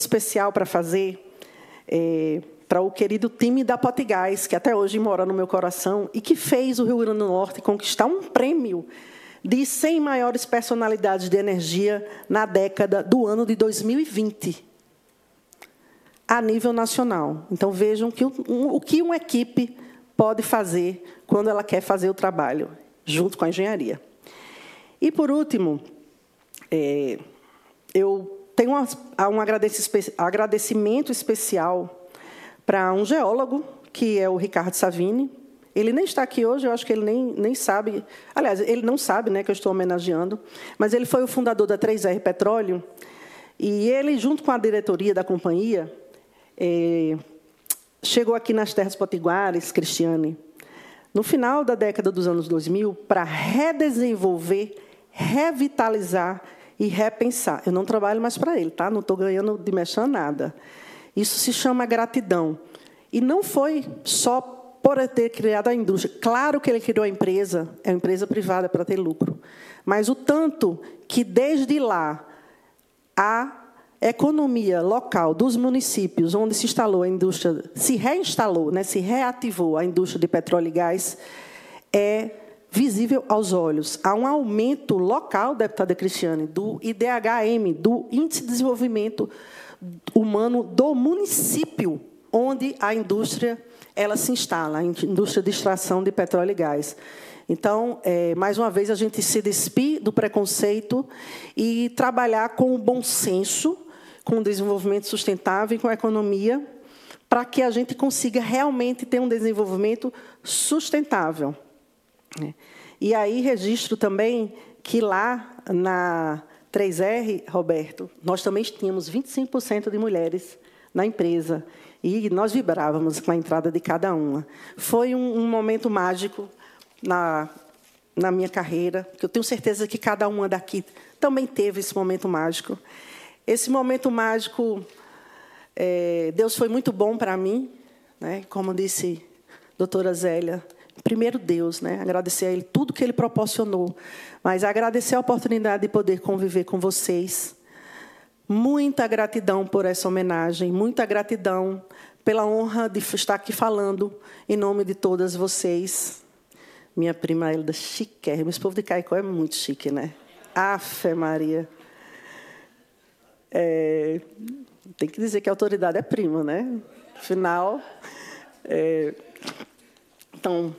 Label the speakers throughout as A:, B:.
A: especial para fazer para o querido time da Potigás, que até hoje mora no meu coração, e que fez o Rio Grande do Norte conquistar um prêmio de 100 maiores personalidades de energia na década do ano de 2020, a nível nacional. Então, vejam o que uma equipe pode fazer quando ela quer fazer o trabalho, junto com a engenharia. E, por último, eu tenho um agradecimento especial para um geólogo, que é o Ricardo Savini. Ele nem está aqui hoje, eu acho que ele nem sabe. Aliás, ele não sabe, né, que eu estou homenageando, mas ele foi o fundador da 3R Petróleo, e ele, junto com a diretoria da companhia, chegou aqui nas Terras Potiguares, Cristiane, no final da década dos anos 2000, para redesenvolver, revitalizar e repensar. Eu não trabalho mais para ele, tá? Não estou ganhando de mexer nada. Isso se chama gratidão. E não foi só por ter criado a indústria. Claro que ele criou a empresa, é uma empresa privada para ter lucro. Mas o tanto que, desde lá, a economia local dos municípios onde se instalou a indústria, se reinstalou, né, se reativou a indústria de petróleo e gás, é visível aos olhos. Há um aumento local, deputada Cristiane, do IDHM, do Índice de Desenvolvimento Humano do município onde a indústria ela se instala, a indústria de extração de petróleo e gás. Então, mais uma vez, a gente se despir do preconceito e trabalhar com o bom senso, com o desenvolvimento sustentável e com a economia, para que a gente consiga realmente ter um desenvolvimento sustentável. E aí registro também que lá na 3R, Roberto, nós também tínhamos 25% de mulheres na empresa, e nós vibrávamos com a entrada de cada uma. Foi um momento mágico na minha carreira, que eu tenho certeza que cada uma daqui também teve esse momento mágico. Esse momento mágico, Deus foi muito bom para mim, né? Como disse a doutora Zélia, primeiro Deus, né? Agradecer a Ele tudo que Ele proporcionou, mas agradecer a oportunidade de poder conviver com vocês. Muita gratidão por essa homenagem, muita gratidão pela honra de estar aqui falando em nome de todas vocês. Minha prima Elda, chiquérrima. Esse povo de Caicó é muito chique, né? Afe Maria. Tem que dizer que a autoridade é prima, né? Afinal, então,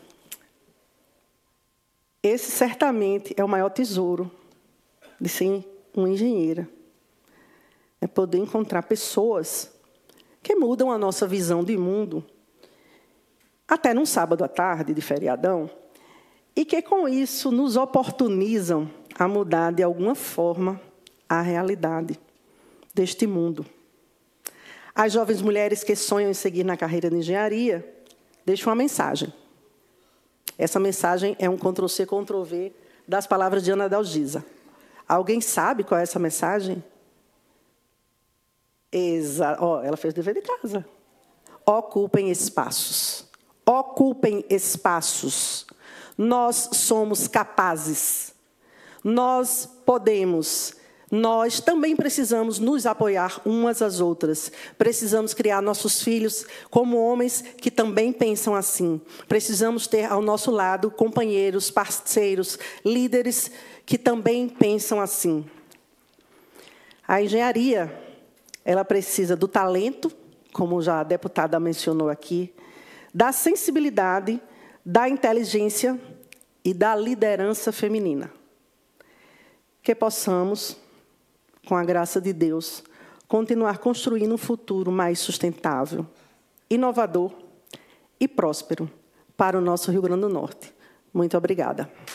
A: esse certamente é o maior tesouro de ser uma engenheira. É poder encontrar pessoas que mudam a nossa visão de mundo, até num sábado à tarde, de feriadão, e que, com isso, nos oportunizam a mudar, de alguma forma, a realidade deste mundo. As jovens mulheres que sonham em seguir na carreira de engenharia deixam uma mensagem. Essa mensagem é um Ctrl-C, Ctrl-V das palavras de Ana Dalgisa. Alguém sabe qual é essa mensagem? Ela fez o dever de casa. Ocupem espaços. Ocupem espaços. Nós somos capazes. Nós podemos. Nós também precisamos nos apoiar umas às outras. Precisamos criar nossos filhos como homens que também pensam assim. Precisamos ter ao nosso lado companheiros, parceiros, líderes que também pensam assim. A engenharia, ela precisa do talento, como já a deputada mencionou aqui, da sensibilidade, da inteligência e da liderança feminina. Que possamos, com a graça de Deus, continuar construindo um futuro mais sustentável, inovador e próspero para o nosso Rio Grande do Norte. Muito obrigada.